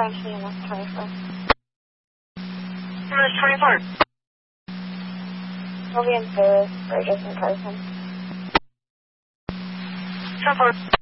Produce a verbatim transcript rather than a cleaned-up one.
twenty and that's twenty-first. Where's twenty-third? We'll be in Paris, Burgess in person. ten four.